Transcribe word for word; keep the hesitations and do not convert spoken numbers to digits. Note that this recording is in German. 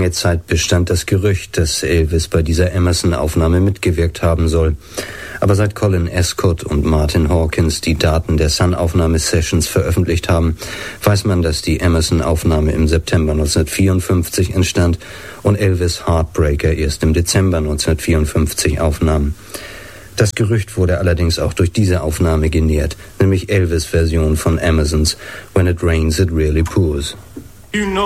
Lange Zeit bestand das Gerücht, dass Elvis bei dieser Emerson-Aufnahme mitgewirkt haben soll. Aber seit Colin Ascot und Martin Hawkins die Daten der Sun-Aufnahme-Sessions veröffentlicht haben, weiß man, dass die Emerson-Aufnahme im September neunzehnhundertvierundfünfzig entstand und Elvis Heartbreaker erst im Dezember neunzehnhundertvierundfünfzig aufnahm. Das Gerücht wurde allerdings auch durch diese Aufnahme genährt, nämlich Elvis' Version von Emersons When It Rains It Really Pours. You know